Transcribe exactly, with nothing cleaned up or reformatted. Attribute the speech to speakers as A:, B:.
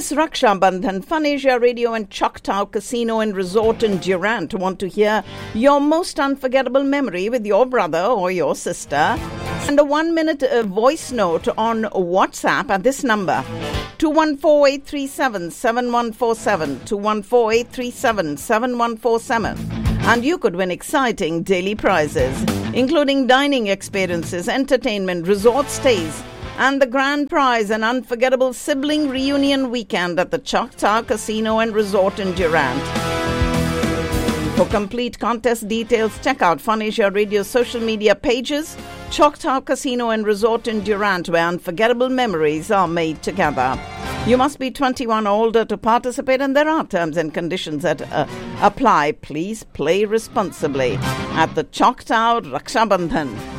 A: This Raksha Bandhan, Fun Asia Radio and Choctaw Casino and Resort in Durant want to hear your most unforgettable memory with your brother or your sister. Send a one-minute uh, voice note on WhatsApp at this number, two one four, eight three seven, seven one four seven, two one four, eight three seven, seven one four seven. And you could win exciting daily prizes, including dining experiences, entertainment, resort stays, and the grand prize, an unforgettable sibling reunion weekend at the Choctaw Casino and Resort in Durant. For complete contest details, check out Fun Asia Radio's social media pages, Choctaw Casino and Resort in Durant, where unforgettable memories are made together. You must be twenty-one or older to participate, and there are terms and conditions that uh, apply. Please play responsibly at the Choctaw Raksha Bandhan.